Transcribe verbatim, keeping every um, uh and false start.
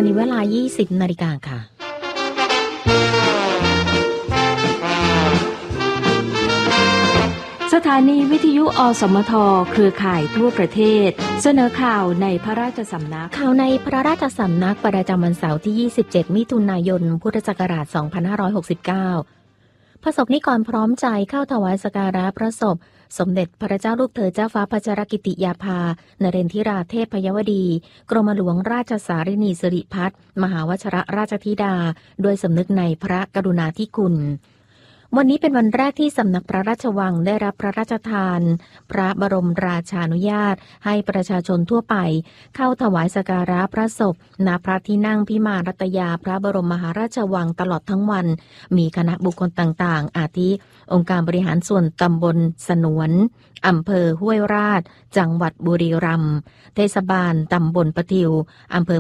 เวลา ยี่สิบ นาฬิกาค่ะสถานีวิทยุอสมทเครือข่ายทั่วประเทศเสนอข่าวในพระราชสำนักข่าวในพระราชสำนักประจำวันเสาร์ที่ ยี่สิบเจ็ด มิถุนายน พุทธศักราช สองพันห้าร้อยหกสิบเก้า พระสงฆ์นิกรพร้อมใจเข้าถวายสักการะพระศพสมเด็จพระเจ้าลูกเธอเจ้าฟ้าพัชรกิติยาภานเรนทิราเทพยวดีกรมหลวงราชสารินีสิริพัฒน์มหาวชรราชธิดาโดยสำนึกในพระกรุณาธิคุณวันนี้เป็นวันแรกที่สำนักพระราชวังได้รับพระราชทานพระบรมราชานุญาตให้ประชาชนทั่วไปเข้าถวายสักการะพระศพณพระที่นั่งพิมานรัตยาพระบรมมหาราชวังตลอดทั้งวันมีคณะบุคคลต่างๆอาทิองค์การบริหารส่วนตำบลสนวนอำเภอห้วยราชจังหวัดบุรีรัมย์เทศบาลตำบลปะทิวอำเภอ